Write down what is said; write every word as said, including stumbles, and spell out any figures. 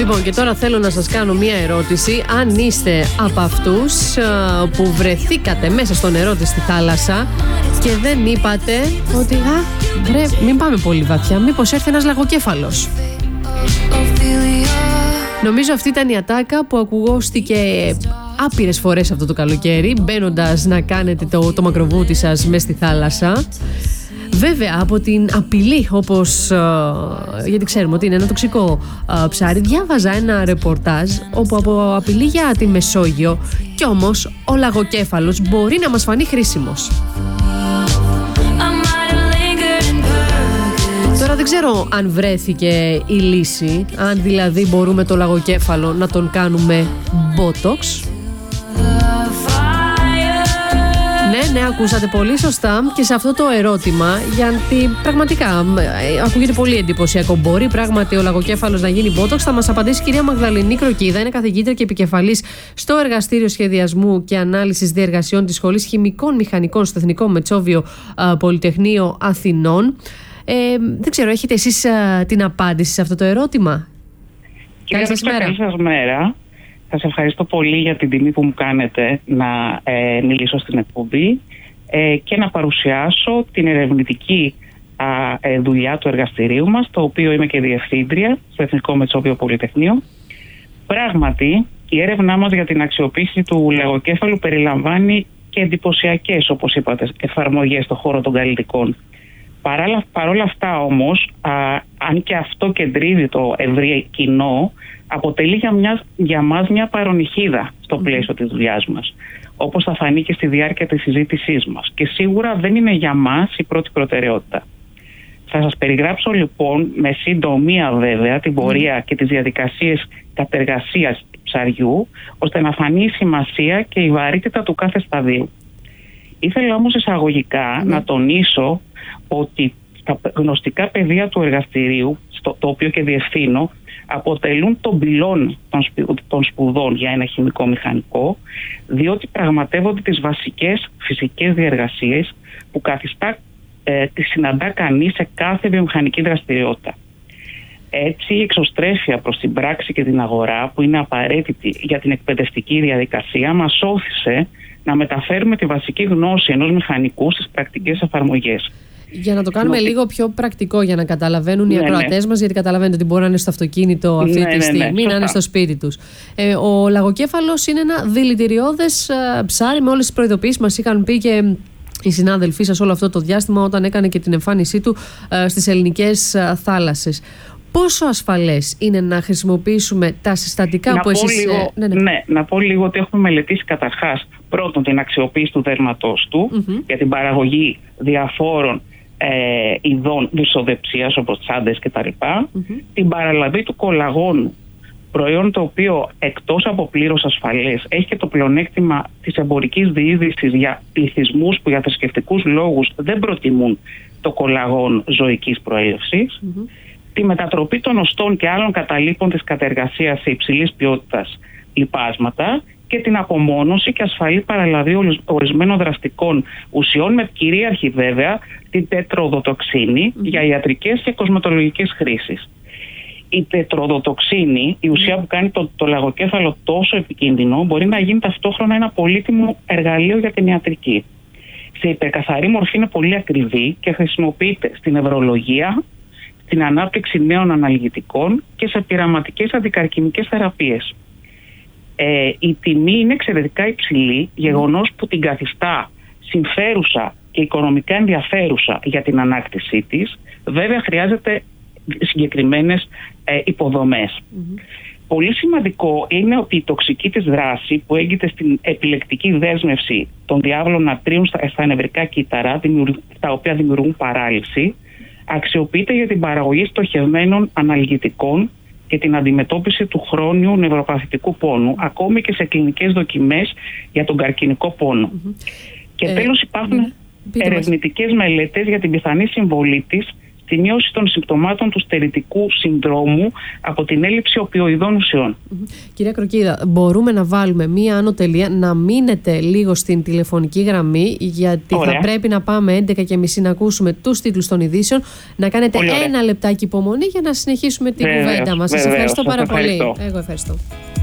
Λοιπόν, και τώρα θέλω να σας κάνω μία ερώτηση. Αν είστε από αυτούς που βρεθήκατε μέσα στο νερό της στη θάλασσα και δεν είπατε ότι α, βρε, μην πάμε πολύ βαθιά, μήπως έρθει ένας λαγοκέφαλος. Νομίζω αυτή ήταν η ατάκα που ακουγόστηκε άπειρες φορές αυτό το καλοκαίρι, μπαίνοντας να κάνετε το, το μακροβούτι σας μέσα στη θάλασσα. Βέβαια, από την απειλή, όπως, γιατί ξέρουμε ότι είναι ένα τοξικό ψάρι, διάβαζα ένα ρεπορτάζ όπου από απειλή για τη Μεσόγειο, κι όμως ο λαγοκέφαλος μπορεί να μας φανεί χρήσιμος. Τώρα δεν ξέρω αν βρέθηκε η λύση, αν δηλαδή μπορούμε το λαγοκέφαλο να τον κάνουμε botox. Ναι, ναι, ακούσατε πολύ σωστά και σε αυτό το ερώτημα, γιατί πραγματικά ακούγεται πολύ εντυπωσιακό. Μπορεί πράγματι ο λαγοκέφαλος να γίνει botox? Θα μας απαντήσει η κυρία Μαγδαληνή Κροκίδα, είναι καθηγήτρια και επικεφαλής στο Εργαστήριο Σχεδιασμού και Ανάλυσης Διεργασιών της Σχολής Χημικών Μηχανικών στο Εθνικό Μετσόβιο Πολυτεχνείο Αθηνών. Ε, δεν ξέρω, έχετε εσείς α, την απάντηση σε αυτό το ερώτημα? Καλή σας μέρα. Καλή σας μέρα. Σας ευχαριστώ πολύ για την τιμή που μου κάνετε να ε, μιλήσω στην εκπομπή ε, και να παρουσιάσω την ερευνητική α, ε, δουλειά του εργαστηρίου μας, το οποίο είμαι και διευθύντρια στο Εθνικό Μετσόβιο Πολυτεχνείο. Πράγματι, η έρευνά μας για την αξιοποίηση του λαγοκέφαλου περιλαμβάνει και εντυπωσιακές, όπως είπατε, εφαρμογές στον χώρο των καλλιτικών. Παρ' όλα αυτά όμως, α, αν και αυτό κεντρίζει το ευρύ κοινό, αποτελεί για, μια, για μας μια παρονυχίδα στο πλαίσιο της δουλειάς μας, όπως θα φανεί και στη διάρκεια της συζήτησής μας. Και σίγουρα δεν είναι για μας η πρώτη προτεραιότητα. Θα σας περιγράψω λοιπόν με συντομία βέβαια την πορεία και τις διαδικασίες κατεργασίας ψαριού, ώστε να φανεί η σημασία και η βαρύτητα του κάθε σταδίου. Ήθελα όμως εισαγωγικά mm. να τονίσω ότι τα γνωστικά πεδία του εργαστηρίου, στο, το οποίο και διευθύνω, αποτελούν τον πυλόν των σπουδών για ένα χημικό μηχανικό, διότι πραγματεύονται τις βασικές φυσικές διεργασίες που καθιστά ε, τη συναντά κανείς σε κάθε βιομηχανική δραστηριότητα. Έτσι, η εξωστρέφεια προς την πράξη και την αγορά, που είναι απαραίτητη για την εκπαιδευτική διαδικασία, μας όθησε να μεταφέρουμε τη βασική γνώση ενός μηχανικού στις πρακτικές εφαρμογές. Για να το κάνουμε Συνοπι... λίγο πιο πρακτικό, για να καταλαβαίνουν οι ναι, ακροατές ναι. μας, γιατί καταλαβαίνετε ότι μπορεί να είναι στο αυτοκίνητο αυτή ναι, τη στιγμή, ναι, ναι, να είναι στο σπίτι τους. Ε, ο λαγοκέφαλος είναι ένα δηλητηριώδες ψάρι, με όλες τις προειδοποιήσεις μας είχαν πει και οι συνάδελφοί σας όλο αυτό το διάστημα, όταν έκανε και την εμφάνισή του ε, στις ελληνικές ε, θάλασσες. Πόσο ασφαλές είναι να χρησιμοποιήσουμε τα συστατικά να που εσείς... Λίγο, ναι, ναι. ναι, να πω λίγο ότι έχουμε μελετήσει καταρχάς πρώτον την αξιοποίηση του δέρματός του mm-hmm. για την παραγωγή διαφόρων ε, ειδών δυσοδεψίας, όπως τσάντες κτλ. Mm-hmm. Την παραλαβή του κολαγόνου, προϊόν το οποίο εκτός από πλήρως ασφαλές έχει και το πλεονέκτημα της εμπορικής διείσδυσης για πληθυσμούς που για θρησκευτικούς λόγους δεν προτιμούν το κολαγόν ζωικής προέλευσης. Mm-hmm. Τη μετατροπή των οστών και άλλων καταλήπων της κατεργασίας σε υψηλής ποιότητας λιπάσματα και την απομόνωση και ασφαλή παραλαβή ορισμένων δραστικών ουσιών, με κυρίαρχη βέβαια την τετροδοτοξίνη mm-hmm. για ιατρικές και κοσμετολογικές χρήσεις. Η τετροδοτοξίνη, η ουσία που κάνει το, το λαγοκέφαλο τόσο επικίνδυνο, μπορεί να γίνει ταυτόχρονα ένα πολύτιμο εργαλείο για την ιατρική. Σε υπερκαθαρή μορφή είναι πολύ ακριβή και χρησιμοποιείται στην νευρολογία, στην ανάπτυξη νέων αναλγητικών και σε πειραματικές αντικαρκινικές θεραπείες. Ε, η τιμή είναι εξαιρετικά υψηλή, γεγονός που την καθιστά συμφέρουσα και οικονομικά ενδιαφέρουσα για την ανάκτησή της. Βέβαια χρειάζεται συγκεκριμένες ε, υποδομές. Mm-hmm. Πολύ σημαντικό είναι ότι η τοξική της δράση, που έγκυται στην επιλεκτική δέσμευση των διάβλων νατρίων στα, στα νευρικά κύτταρα, τα οποία δημιουργούν παράλυση, αξιοποιείται για την παραγωγή στοχευμένων αναλγητικών και την αντιμετώπιση του χρόνιου νευροπαθητικού πόνου, ακόμη και σε κλινικές δοκιμές για τον καρκινικό πόνο. Mm-hmm. Και ε, τέλος υπάρχουν mm-hmm. ερευνητικές μελέτες για την πιθανή συμβολή της στη μείωση των συμπτωμάτων του στερητικού συνδρόμου από την έλλειψη οπιοειδών ουσιών. Mm-hmm. Κυρία Κροκίδα, μπορούμε να βάλουμε μία άνω τελεία, να μείνετε λίγο στην τηλεφωνική γραμμή, γιατί Ωραία. θα πρέπει να πάμε έντεκα και μισή να ακούσουμε τους τίτλους των ειδήσεων. Να κάνετε ένα λεπτάκι υπομονή για να συνεχίσουμε την κουβέντα μας. Σας ευχαριστώ πάρα πολύ. Εγώ ευχαριστώ.